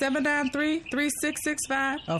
793-3665 or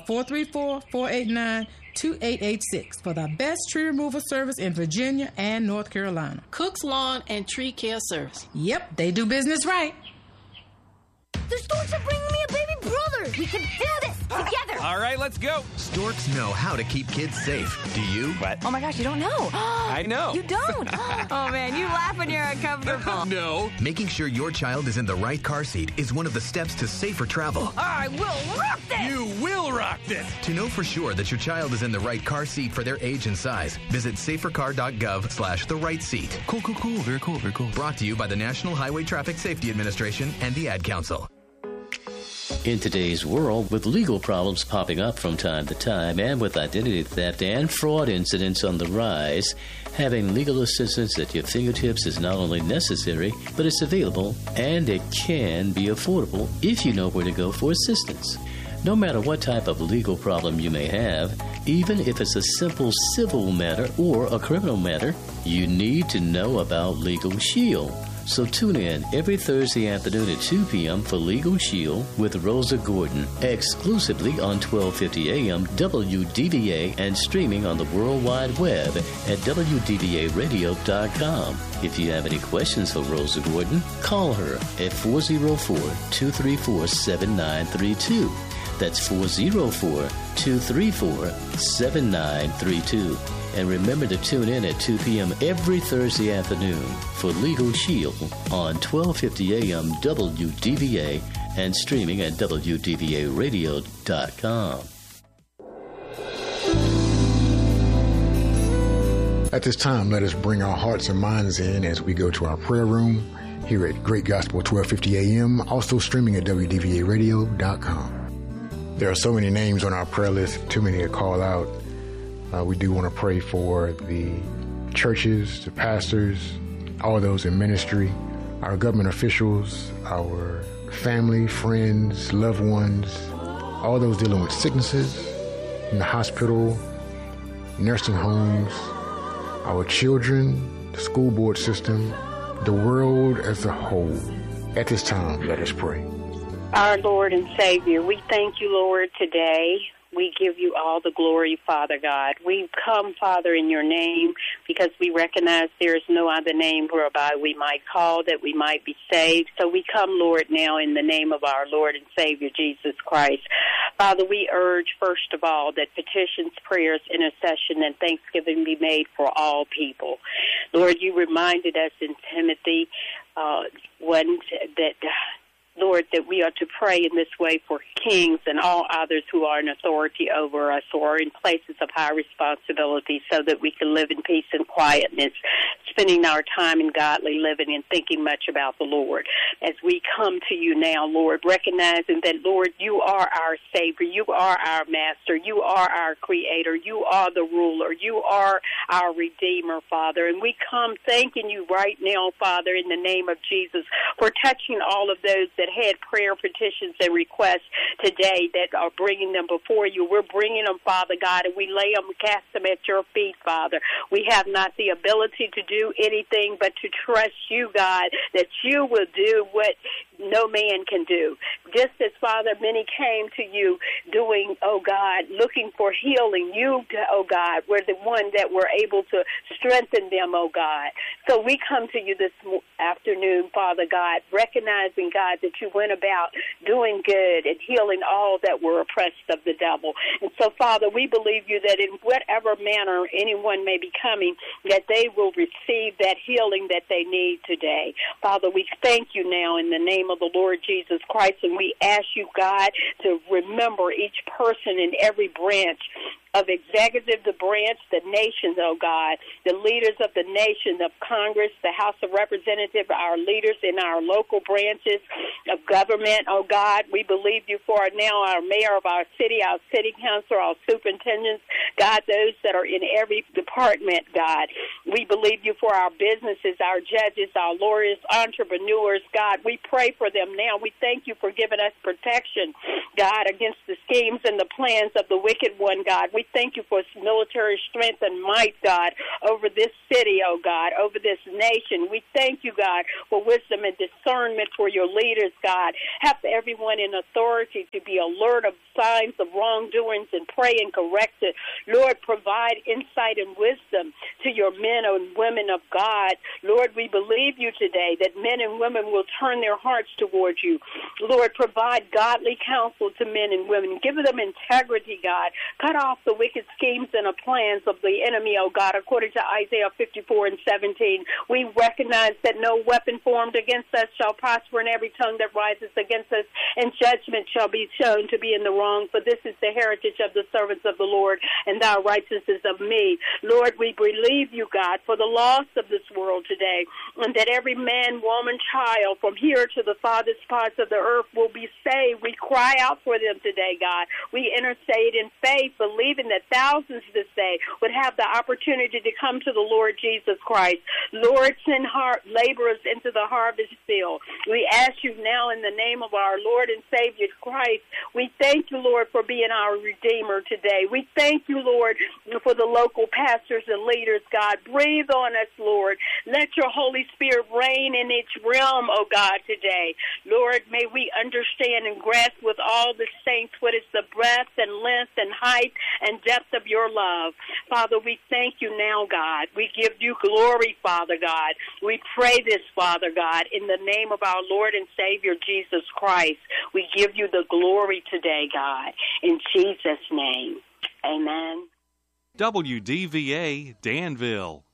434-489-2886 for the best tree removal service in Virginia and North Carolina. Cook's Lawn and Tree Care Service. Yep, they do business right. The Storks are bringing me a baby brother. We can do this together. All right, let's go. Storks know how to keep kids safe. Do you? What? Oh my gosh, you don't know. I know. You don't. Oh man, you laugh when you're uncomfortable. No. Making sure your child is in the right car seat is one of the steps to safer travel. I will rock this. You will rock this. To know for sure that your child is in the right car seat for their age and size, visit safercar.gov/the right seat. Cool. Very cool. Brought to you by the National Highway Traffic Safety Administration and the Ad Council. In today's world, with legal problems popping up from time to time and with identity theft and fraud incidents on the rise, having legal assistance at your fingertips is not only necessary, but it's available and it can be affordable if you know where to go for assistance. No matter what type of legal problem you may have, even if it's a simple civil matter or a criminal matter, you need to know about Legal Shield. So tune in every Thursday afternoon at 2 p.m. for Legal Shield with Rosa Gordon, exclusively on 1250 AM WDVA and streaming on the World Wide Web at WDVAradio.com. If you have any questions for Rosa Gordon, call her at 404-234-7932. That's 404-234-7932. And remember to tune in at 2 p.m. every Thursday afternoon for Legal Shield on 1250 AM WDVA and streaming at WDVAradio.com. At this time, let us bring our hearts and minds in as we go to our prayer room here at Great Gospel 1250 AM, also streaming at WDVAradio.com. There are so many names on our prayer list, too many to call out. We do want to pray for the churches, the pastors, all those in ministry, our government officials, our family, friends, loved ones, all those dealing with sicknesses in the hospital, nursing homes, our children, the school board system, the world as a whole. At this time, let us pray. Our Lord and Savior, we thank you, Lord, today. We give you all the glory, Father God. We come, Father, in your name because we recognize there is no other name whereby we might call that we might be saved. So we come, Lord, now in the name of our Lord and Savior, Jesus Christ. Father, we urge, first of all, that petitions, prayers, intercession, and thanksgiving be made for all people. Lord, you reminded us in Timothy Lord, that we are to pray in this way for kings and all others who are in authority over us or in places of high responsibility so that we can live in peace and quietness, spending our time in godly living and thinking much about the Lord. As we come to you now, Lord, recognizing that, Lord, you are our Savior, you are our Master, you are our Creator, you are the ruler, you are our Redeemer, Father. And we come thanking you right now, Father, in the name of Jesus, for touching all of those that had prayer petitions and requests today that are bringing them before you. We're bringing them, Father God, and we lay them, cast them at your feet, Father. We have not the ability to do anything but to trust you, God, that you will do what no man can do. Just as, Father, many came to you doing, oh God, looking for healing. You, oh God, were the one that were able to strengthen them, oh God. So we come to you this afternoon, Father God, recognizing, God, that you went about doing good and healing all that were oppressed of the devil. And so, Father, we believe you that in whatever manner anyone may be coming, that they will receive that healing that they need today. Father, we thank you now in the name of the Lord Jesus Christ, and we ask you, God, to remember each person in every branch of executive, the branch, the nations, oh God, the leaders of the nation, of Congress, the House of Representatives, our leaders in our local branches of government, oh God. We believe you for now our mayor of our city council, our superintendents, God, those that are in every department, God. We believe you for our businesses, our judges, our lawyers, entrepreneurs, God. We pray for them now. We thank you for giving us protection, God, against the schemes and the plans of the wicked one, God. We thank you for military strength and might, God, over this city, oh God, over this nation. We thank you, God, for wisdom and discernment for your leaders, God. Help everyone in authority to be alert of signs of wrongdoings and pray and correct it. Lord, provide insight and wisdom to your men and women of God. Lord, we believe you today that men and women will turn their hearts towards you. Lord, provide godly counsel to men and women. Give them integrity, God. Cut off the wicked schemes and the plans of the enemy, oh God, according to Isaiah 54:17. We recognize that no weapon formed against us shall prosper, and every tongue that rises against us in judgment shall be shown to be in the wrong. For this is the heritage of the servants of the Lord, and thy righteousness of me. Lord, we believe you, God, for the loss of this world today, and that every man, woman, child, from here to the farthest parts of the earth will be saved. We cry out for them today, God. We intercede in faith, believing that thousands this day would have the opportunity to come to the Lord Jesus Christ. Lord, send laborers into the harvest field. We ask you now in the name of our Lord and Savior Christ. We thank you, Lord, for being our Redeemer today. We thank you, Lord, for the local pastors and leaders, God. Breathe on us, Lord. Let your Holy Spirit reign in each realm, oh God, today. Lord, may we understand and grasp with all the saints what is the breadth and length and height and depth of your love. Father, we thank you now, God. We give you glory, Father God. We pray this, Father God, in the name of our Lord and Savior, Jesus Christ. We give you the glory today, God. In Jesus' name, amen. WDVA Danville.